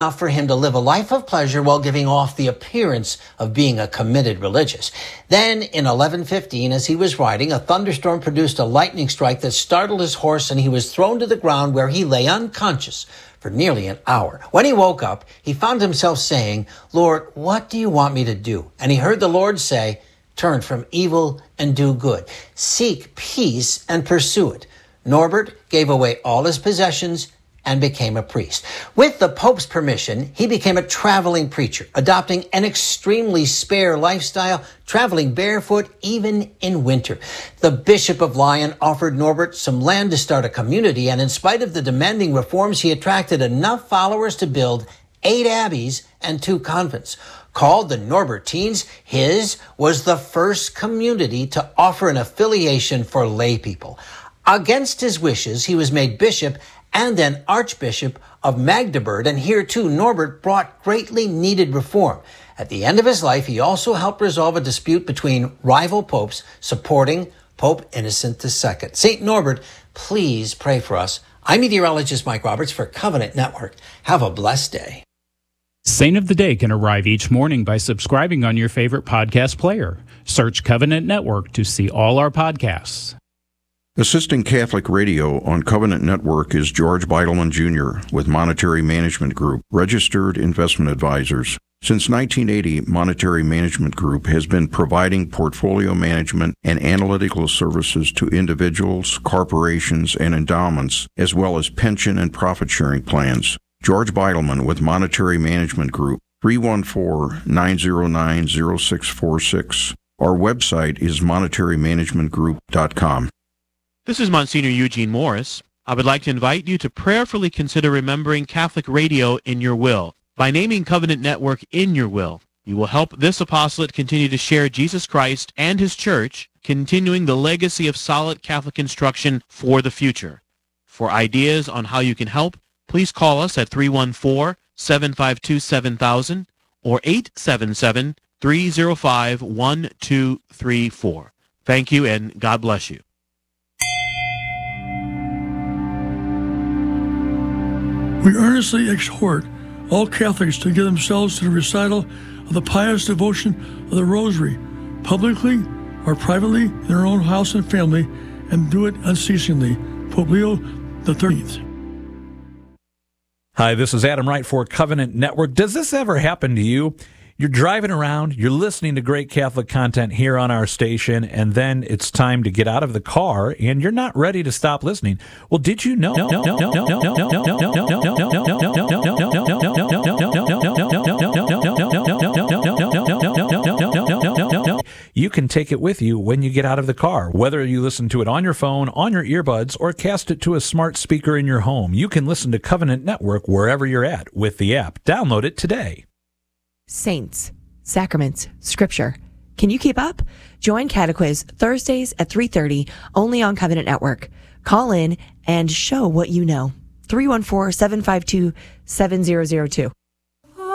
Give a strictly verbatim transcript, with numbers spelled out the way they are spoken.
enough for him to live a life of pleasure while giving off the appearance of being a committed religious. Then, in eleven fifteen, as he was riding, a thunderstorm produced a lightning strike that startled his horse, and he was thrown to the ground, where he lay unconscious for nearly an hour. When he woke up, he found himself saying, "Lord, what do you want me to do?" And he heard the Lord say, "Turn from evil and do good. Seek peace and pursue it." Norbert gave away all his possessions and became a priest. With the Pope's permission, he became a traveling preacher, adopting an extremely spare lifestyle, traveling barefoot even in winter. The Bishop of Lyon offered Norbert some land to start a community, and in spite of the demanding reforms, he attracted enough followers to build eight abbeys and two convents. Called the Norbertines, his was the first community to offer an affiliation for lay people. Against his wishes, he was made bishop and then Archbishop of Magdeburg, and here too Norbert brought greatly needed reform. At the end of his life, he also helped resolve a dispute between rival popes, supporting Pope Innocent the Second. Saint Norbert, please pray for us. I'm meteorologist Mike Roberts for Covenant Network. Have a blessed day. Saint of the Day can arrive each morning by subscribing on your favorite podcast player. Search Covenant Network to see all our podcasts. Assisting Catholic Radio on Covenant Network is George Beidelman Junior with Monetary Management Group, registered investment advisors. Since nineteen eighty, Monetary Management Group has been providing portfolio management and analytical services to individuals, corporations, and endowments, as well as pension and profit-sharing plans. George Beidelman with Monetary Management Group, three one four, nine zero nine, zero six four six. Our website is monetary management group dot com. This is Monsignor Eugene Morris. I would like to invite you to prayerfully consider remembering Catholic Radio in your will. By naming Covenant Network in your will, you will help this apostolate continue to share Jesus Christ and His Church, continuing the legacy of solid Catholic instruction for the future. For ideas on how you can help, please call us at three one four, seven five two, seven thousand or eight seven seven, three zero five, one two three four. Thank you, and God bless you. We earnestly exhort all Catholics to give themselves to the recital of the pious devotion of the Rosary, publicly or privately in their own house and family, and do it unceasingly. Pope Leo the thirteenth. Hi, this is Adam Wright for Covenant Network. Does this ever happen to you? You're driving around, you're listening to great Catholic content here on our station, and then it's time to get out of the car, and you're not ready to stop listening. Well, did you know? You can take it with you when you get out of the car. Whether you listen to it on your phone, on your earbuds, or cast it to a smart speaker in your home, you can listen to Covenant Network wherever you're at with the app. Download it today. Saints, Sacraments, Scripture. Can you keep up? Join Catequiz Thursdays at three thirty, only on Covenant Network. Call in and show what you know. three one four, seven five two, seven zero zero two.